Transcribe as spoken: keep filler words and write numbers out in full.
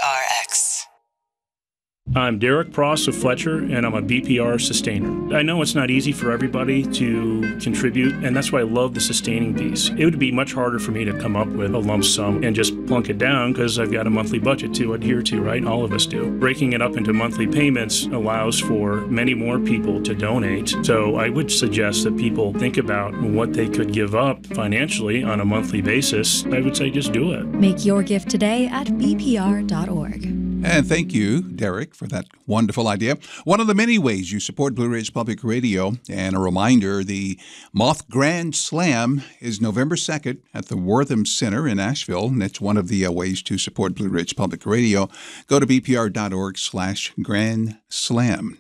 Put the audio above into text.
R X. I'm Derek Pross of Fletcher, and I'm a B P R sustainer. I know it's not easy for everybody to contribute, and that's why I love the sustaining piece. It would be much harder for me to come up with a lump sum and just plunk it down because I've got a monthly budget to adhere to, right? All of us do. Breaking it up into monthly payments allows for many more people to donate. So I would suggest that people think about what they could give up financially on a monthly basis. I would say just do it. Make your gift today at b p r dot org. And thank you, Derek, for that wonderful idea. One of the many ways you support Blue Ridge Public Radio, and a reminder, the Moth Grand Slam is November second at the Wortham Center in Asheville, and it's one of the uh, ways to support Blue Ridge Public Radio. Go to b p r dot org slash Grand Slam.